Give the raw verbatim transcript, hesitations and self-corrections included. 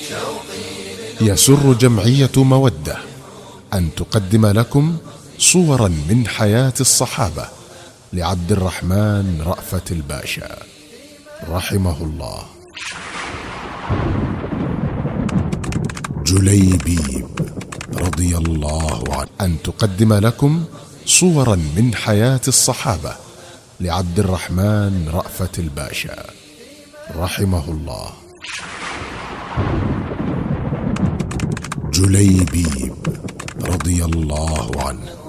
يسر جمعية مودة أن تقدم لكم صورا من حياة الصحابة لعبد الرحمن رأفت الباشا رحمه الله. جليبيب رضي الله عنه أن تقدم لكم صورا من حياة الصحابة لعبد الرحمن رأفت الباشا رحمه الله. جليبيب رضي الله عنه